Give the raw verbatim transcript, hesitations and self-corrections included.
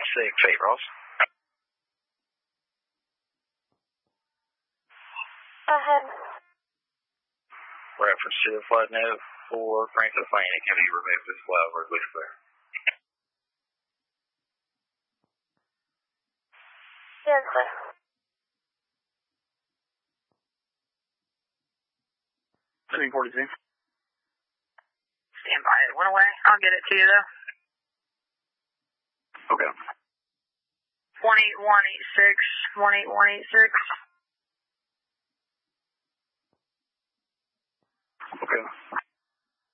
six, eight, Ross. Ahead. Reference to the flood note for Francis Landing. Have you removed this flow or at least clear? Yes, sir. seven forty-two. Stand by. It went away. I'll get it to you, though. Okay. one eight one eight six, one eight one eight six.